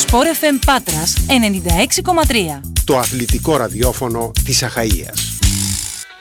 Sport FM Πάτρας 96,3. Το αθλητικό ραδιόφωνο της Αχαΐας.